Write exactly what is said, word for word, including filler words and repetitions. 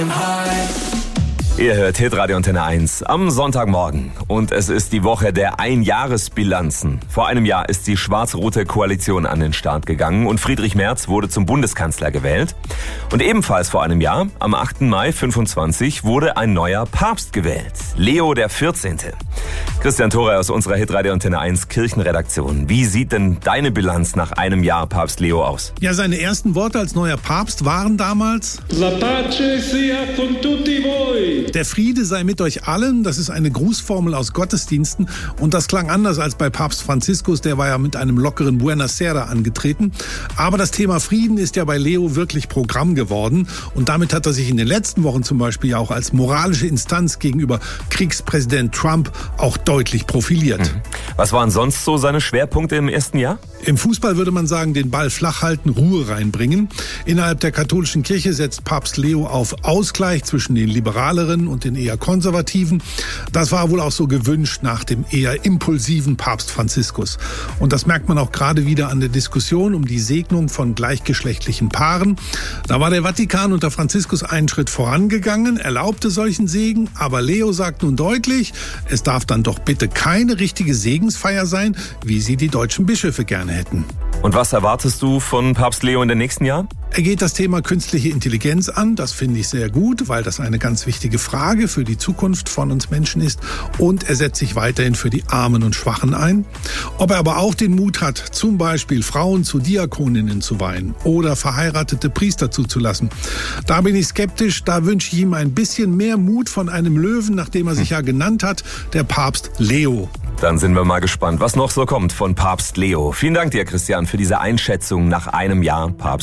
Ihr hört Hitradio Antenne eins am Sonntagmorgen und es ist die Woche der Einjahresbilanzen. Vor einem Jahr ist die schwarz-rote Koalition an den Start gegangen und Friedrich Merz wurde zum Bundeskanzler gewählt. Und ebenfalls vor einem Jahr, am achten Mai fünfundzwanzig, wurde ein neuer Papst gewählt, Leo der vierzehnte. Christian Thore aus unserer Hitradio Antenne eins Kirchenredaktion. Wie sieht denn deine Bilanz nach einem Jahr Papst Leo aus? Ja, seine ersten Worte als neuer Papst waren damals: La pace sia con tutti voi. Der Friede sei mit euch allen. Das ist eine Grußformel aus Gottesdiensten und das klang anders als bei Papst Franziskus, der war ja mit einem lockeren Buonasera angetreten. Aber das Thema Frieden ist ja bei Leo wirklich Programm geworden und damit hat er sich in den letzten Wochen zum Beispiel ja auch als moralische Instanz gegenüber Kriegspräsident Trump auch deutlich profiliert. Mhm. Was waren sonst so seine Schwerpunkte im ersten Jahr? Im Fußball würde man sagen, den Ball flach halten, Ruhe reinbringen. Innerhalb der katholischen Kirche setzt Papst Leo auf Ausgleich zwischen den liberaleren und den eher konservativen. Das war wohl auch so gewünscht nach dem eher impulsiven Papst Franziskus. Und das merkt man auch gerade wieder an der Diskussion um die Segnung von gleichgeschlechtlichen Paaren. Da war der Vatikan unter Franziskus einen Schritt vorangegangen, erlaubte solchen Segen, aber Leo sagt nun deutlich, es darf dann doch bitte keine richtige Segensfeier sein, wie sie die deutschen Bischöfe gerne hätten. Und was erwartest du von Papst Leo in den nächsten Jahren? Er geht das Thema künstliche Intelligenz an. Das finde ich sehr gut, weil das eine ganz wichtige Frage für die Zukunft von uns Menschen ist. Und er setzt sich weiterhin für die Armen und Schwachen ein. Ob er aber auch den Mut hat, zum Beispiel Frauen zu Diakoninnen zu weihen oder verheiratete Priester zuzulassen, da bin ich skeptisch. Da wünsche ich ihm ein bisschen mehr Mut von einem Löwen, nachdem er sich ja genannt hat, der Papst Leo. Dann sind wir mal gespannt, was noch so kommt von Papst Leo. Vielen Dank dir, Christian, für diese Einschätzung nach einem Jahr Papst